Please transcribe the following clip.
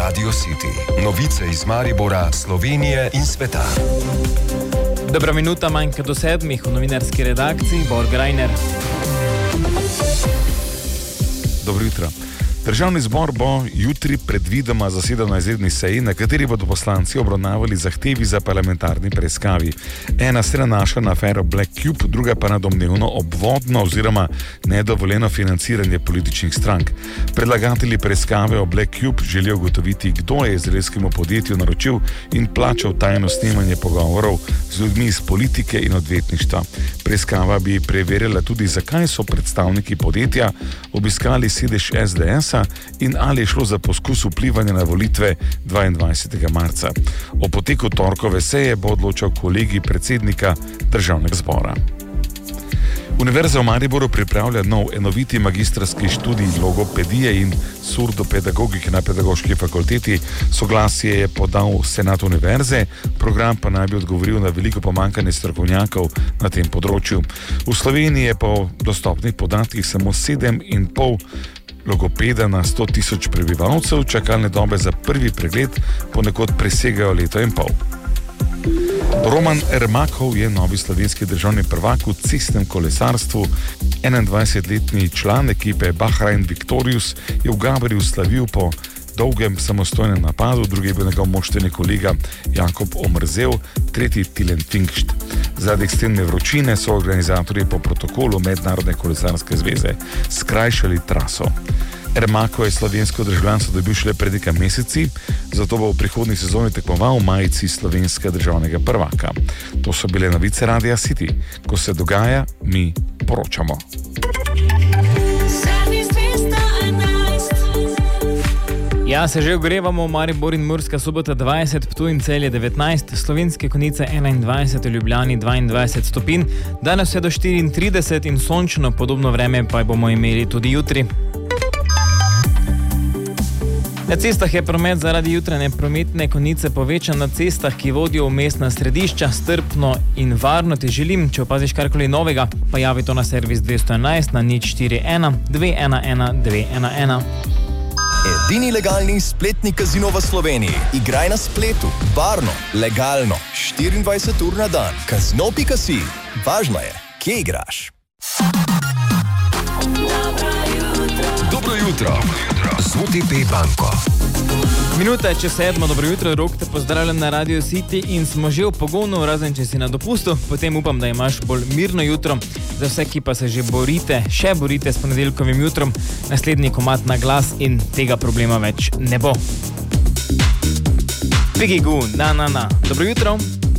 Radio City. Novice iz Maribora, Slovenije in sveta. Dobra minuta manjka do 7 v novinarski redakciji, Bor Grajner. Dobro jutro. Državni zbor bo jutri predvidoma zasedal na izredni seji, na kateri bodo poslanci obravnavali zahtevi za parlamentarni preiskavi. Ena se nanaša na afero Black Cube, druga pa na domnevno obvodno oziroma nedovoljeno financiranje političnih strank. Predlagatelji preiskave o Black Cube želijo ugotoviti, kdo je izraelskemu podjetju naročil in plačal tajno snemanje pogovorov z ljudmi iz politike in odvetništva. Preiskava bi preverjala tudi, zakaj so predstavniki podjetja obiskali sedež SDS-a in ali je šlo za poskus vplivanja na volitve 22. marca. O poteku torkove seje bo odločal kolegij predsednika Državnega zbora. Univerza v Mariboru pripravlja nov enoviti magistrski študij logopedije in surdopedagogike na pedagoški fakulteti. Soglasje je podal senat univerze, program pa naj bi odgovoril na veliko pomanjkanje strokovnjakov na tem področju. V Sloveniji je po dostopnih podatkih samo 7,5 logopeda na 100.000 prebivalcev, čakalne dobe za prvi pregled ponekod presegajo leto in pol. Roman Ermakov je novi slovenski državni prvak v cestnem kolesarstvu. 21-letni član ekipe Bahrain Victorious je v Gabarju slavil po dolgem samostojnem napadu, drugi je bil njegov moštveni kolega Jakob Omrzel, tretji Tilen Finkšt. Zaradi ekstremne vročine so organizatorji po protokolu Mednarodne kolesarske zveze skrajšali traso. Ermako je slovensko državljanstvo dobil šele pred nekaj meseci, zato bo v prihodnji sezoni tekmoval v majici slovenskega državnega prvaka. To so bile novice Radia City. Ko se dogaja, mi poročamo. Ja, se že ogrevamo, Maribor in Murska Sobota 20, Ptuj in Celje 19, Slovenske Konjice 21, v Ljubljani 22 stopinj, danes vse do 34 in sončno, podobno vreme pa bomo imeli tudi jutri. Na cestah je promet zaradi jutranje prometne konice povečan. Na cestah, ki vodijo v mestna središča, strpno in varno ti želim. Če opaziš karkoli novega, pa javi to na servis 211 na 041 211 211. Edini legalni spletni kazino v Sloveniji. Igraj na spletu, varno, legalno, 24 ur na dan. Kazino.si. Važno je, kje igraš. Dobro jutro. Z OTP banko. Minuta je čez 7, dobro jutro, Rok te pozdravljam na Radio City in smo že v pogonu, razen če si na dopustu, potem upam, da imaš bolj mirno jutro. Za vse, ki pa se že še borite s ponedeljkovim jutrom, naslednji komad na glas in tega problema več ne bo. Piggy Goo, na. Dobro jutro.